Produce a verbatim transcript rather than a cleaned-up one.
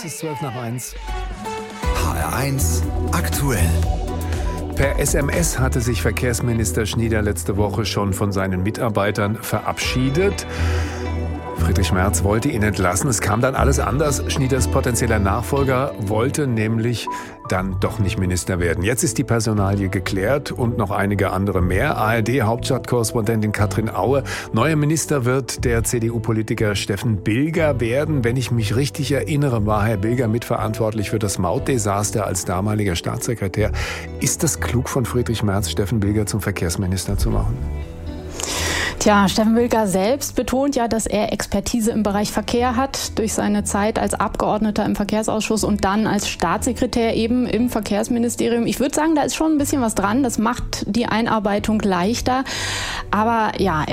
ist zwölf nach eins. H R eins aktuell. Per S M S hatte sich Verkehrsminister Schnieder letzte Woche schon von seinen Mitarbeitern verabschiedet. Friedrich Merz wollte ihn entlassen. Es kam dann alles anders. Schnieders potenzieller Nachfolger wollte nämlich dann doch nicht Minister werden. Jetzt ist die Personalie geklärt und noch einige andere mehr. A R D-Hauptstadtkorrespondentin Katrin Aue. Neuer Minister wird der C D U-Politiker Steffen Bilger werden. Wenn ich mich richtig erinnere, war Herr Bilger mitverantwortlich für das Mautdesaster als damaliger Staatssekretär. Ist das klug von Friedrich Merz, Steffen Bilger zum Verkehrsminister zu machen? Tja, Steffen Bilger selbst betont ja, dass er Expertise im Bereich Verkehr hat, durch seine Zeit als Abgeordneter im Verkehrsausschuss und dann als Staatssekretär eben im Verkehrsministerium. Ich würde sagen, da ist schon ein bisschen was dran. Das macht die Einarbeitung leichter. Aber ja,